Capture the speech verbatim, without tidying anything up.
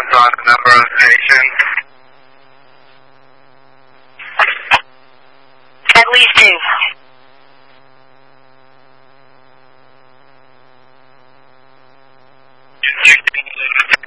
sounds on the number of stations. At least two. Just